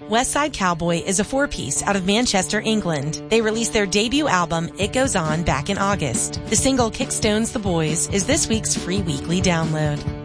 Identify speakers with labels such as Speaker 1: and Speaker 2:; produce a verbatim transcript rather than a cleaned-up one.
Speaker 1: West Side Cowboy is a four-piece out of Manchester, England. They released their debut album, It Goes On, back in August. The single Kickstones the Boys is this week's free weekly download.